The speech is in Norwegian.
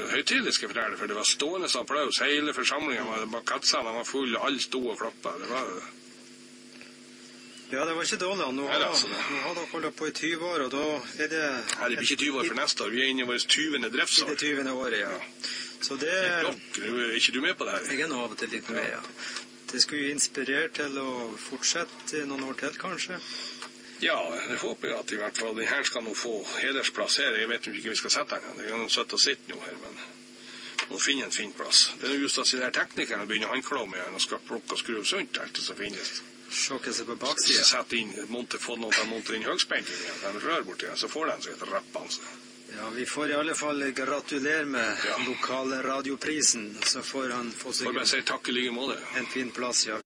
høytidelig, skal jeg fortelle, for det var stående applaus. Hele forsamlingen var kattsalene var full, og alle sto og klappet. Det var... Ja, det var ikke dårlig. Nå har dere holdt på i 20 år, og da er det... Nei, det blir ikke 20 år for neste år. Vi inne i vårt 20. driftsår. I det 20. året, ja. Så det... Er ikke du med på det her? Jeg nå av og til litt med, ja. Det skulle jo inspirere til å fortsette noen år til, kanskje? Ja, det håper jeg at i hvert fall. Den her skal nå få hedersplass her. Jeg vet ikke vi skal sette den. Det er noen søtt å sitte nå her, men... Må finne en fin plass. Det er jo just at de der teknikerne begynner å handklå med og skal plukke og skru sunt alt som finnes. Sjokke seg på baksiden. Sette inn, få noen til å montere inn høgspenken, den rør borti, så får den seg et rappans. Ja, vi får i alle fall gratulere med lokale radioprisen, så får han få seg får bare si takk i like måte. En fin plass, ja.